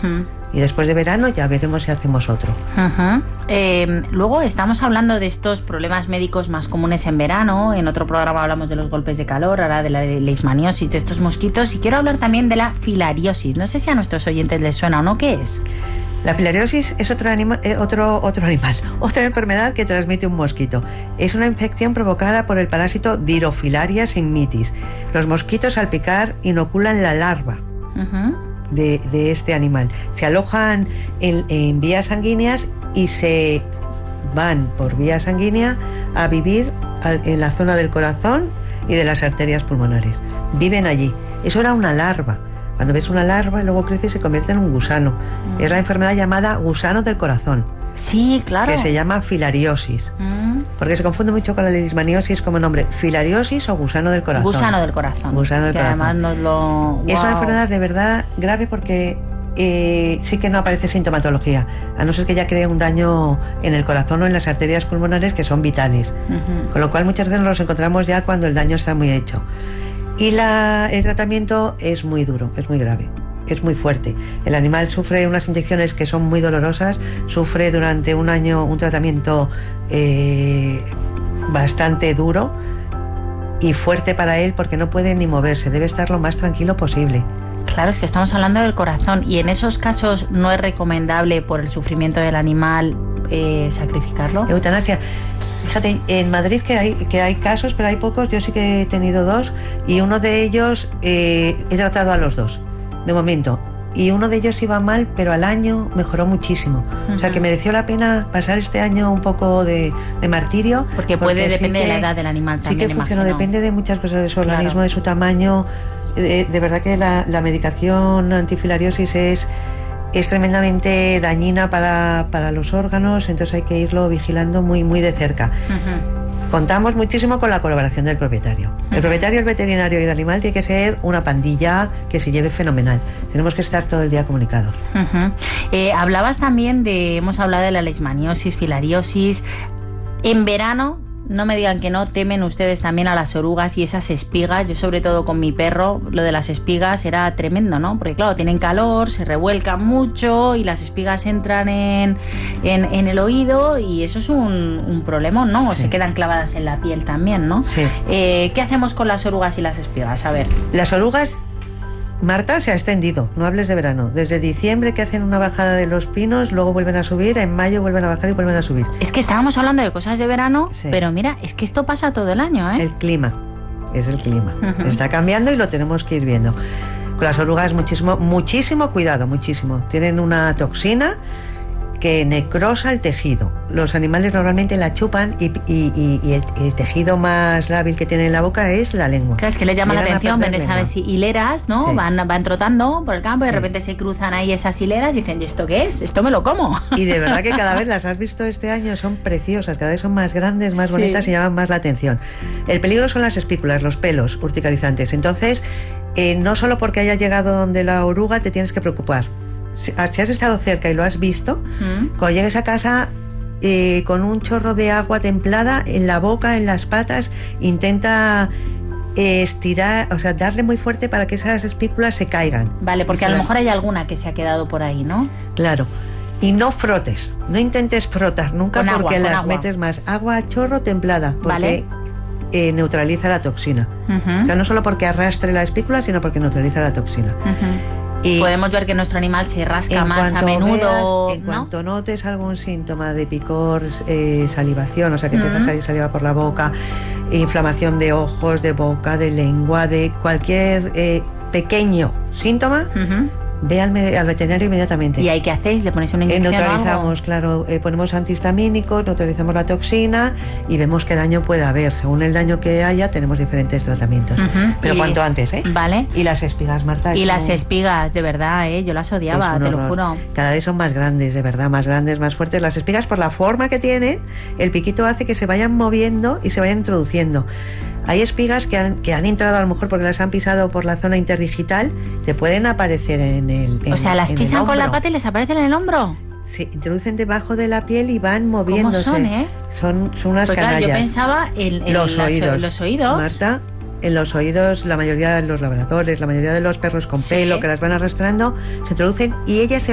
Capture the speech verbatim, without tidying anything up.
Uh-huh. Y después de verano ya veremos si hacemos otro. Uh-huh. Eh, luego estamos hablando de estos problemas médicos más comunes en verano. En otro programa hablamos de los golpes de calor, ahora de la leishmaniosis, de estos mosquitos. Y quiero hablar también de la filariosis. No sé si a nuestros oyentes les suena o no. ¿Qué es? La filariosis es otro, anima, eh, otro, otro animal, otra enfermedad que transmite un mosquito. Es una infección provocada por el parásito Dirofilaria simmitis. Los mosquitos al picar inoculan la larva uh-huh. de, de este animal. Se alojan en, en vías sanguíneas y se van por vía sanguínea a vivir en la zona del corazón y de las arterias pulmonares. Viven allí. Eso era una larva. Cuando ves una larva, luego crece y se convierte en un gusano. Mm. Es la enfermedad llamada gusano del corazón. Sí, claro. Que se llama filariosis. Mm. Porque se confunde mucho con la leishmaniosis como nombre. Filariosis o gusano del corazón. Gusano del corazón. Gusano del que corazón. Además nos lo... Wow. Es una enfermedad de verdad grave porque eh, sí que no aparece sintomatología, a no ser que ya cree un daño en el corazón o en las arterias pulmonares que son vitales. Uh-huh. Con lo cual muchas veces nos los encontramos ya cuando el daño está muy hecho. Y la, el tratamiento es muy duro, es muy grave, es muy fuerte. El animal sufre unas inyecciones que son muy dolorosas, sufre durante un año un tratamiento eh, bastante duro y fuerte para él porque no puede ni moverse, debe estar lo más tranquilo posible. Claro, es que estamos hablando del corazón y en esos casos no es recomendable por el sufrimiento del animal eh, sacrificarlo. Eutanasia. Fíjate, en Madrid que hay, que hay casos, pero hay pocos, yo sí que he tenido dos y uno de ellos eh, he tratado a los dos, de momento. Y uno de ellos iba mal, pero al año mejoró muchísimo. Uh-huh. O sea que mereció la pena pasar este año un poco de, de martirio. Porque puede porque depender sí que, de la edad del animal también. Sí que funciona, depende de muchas cosas, de su claro. organismo, de su tamaño. De, de verdad que la, la medicación antifilariosis es... es tremendamente dañina para, para los órganos, entonces hay que irlo vigilando muy, muy de cerca. Uh-huh. Contamos muchísimo con la colaboración del propietario. Uh-huh. El propietario, el veterinario y el animal tiene que ser una pandilla que se lleve fenomenal. Tenemos que estar todo el día comunicados. Uh-huh. Eh, hablabas también de, hemos hablado de la leishmaniosis, filariosis. En verano, no me digan que no, temen ustedes también a las orugas y esas espigas. Yo sobre todo con mi perro, lo de las espigas era tremendo, ¿no? Porque claro, tienen calor, se revuelcan mucho y las espigas entran en, en, en el oído y eso es un, un problema, ¿no? O sí. se quedan clavadas en la piel también, ¿no? Sí. Eh, ¿Qué hacemos con las orugas y las espigas? A ver. Las orugas... Marta, se ha extendido, no hables de verano. Desde diciembre que hacen una bajada de los pinos, luego vuelven a subir, en mayo vuelven a bajar y vuelven a subir. Es que estábamos hablando de cosas de verano, sí. pero mira, es que esto pasa todo el año, ¿eh? El clima, es el clima. Uh-huh. Está cambiando y lo tenemos que ir viendo. Con las orugas muchísimo, muchísimo cuidado, muchísimo. Tienen una toxina que necrosa el tejido. Los animales normalmente la chupan y, y, y, y el, el tejido más lábil que tienen en la boca es la lengua. Claro, es que les llama Llegan la atención, ven esas hileras, ¿no? Sí. Van, van trotando por el campo y de sí. repente se cruzan ahí esas hileras y dicen, ¿y esto qué es? Esto me lo como. Y de verdad que cada vez las has visto este año, son preciosas, cada vez son más grandes, más sí. bonitas y llaman más la atención. El peligro son las espículas, los pelos urticarizantes. Entonces, eh, no solo porque haya llegado donde la oruga te tienes que preocupar. Si has estado cerca y lo has visto, ¿Mm? Cuando llegues a casa eh, con un chorro de agua templada en la boca, en las patas, intenta eh, estirar, o sea, darle muy fuerte para que esas espículas se caigan. Vale, porque a lo mejor hay alguna que se ha quedado por ahí, ¿no? Claro. Y no frotes, no intentes frotar nunca con porque agua, las agua. metes más. Agua a chorro templada, porque vale. eh, neutraliza la toxina. Uh-huh. O sea, no solo porque arrastre la espícula, sino porque neutraliza la toxina. Uh-huh. Y podemos ver que nuestro animal se rasca más a menudo. Veas, en ¿no? cuanto notes algún síntoma de picor, eh, salivación, o sea que empieza uh-huh. a salir saliva por la boca, inflamación de ojos, de boca, de lengua, de cualquier eh, pequeño síntoma, uh-huh. ve al, al veterinario inmediatamente. ¿Y ahí qué hacéis? ¿Le ponéis una Eh, inyección neutralizamos, o algo? claro, eh, ponemos antihistamínicos, neutralizamos la toxina y vemos qué daño puede haber. Según el daño que haya, tenemos diferentes tratamientos. Uh-huh. Pero y, cuanto antes, ¿eh? Vale. Y las espigas, Marta. Y las un... espigas, de verdad, ¿eh? Yo las odiaba, te lo juro. Cada vez son más grandes, de verdad, más grandes, más fuertes. Las espigas, por la forma que tienen, el piquito hace que se vayan moviendo y se vayan introduciendo. Hay espigas que han, que han entrado a lo mejor porque las han pisado por la zona interdigital, te pueden aparecer en el en, O sea, las pisan con la pata y les aparecen en el hombro. Se introducen debajo de la piel y van moviéndose. ¿Cómo son, eh? Son, son unas pues canallas. Claro, yo pensaba en, en los, las, oídos. los oídos. Marta, en los oídos, la mayoría de los labradores, la mayoría de los perros con sí. pelo que las van arrastrando, se introducen y ellas se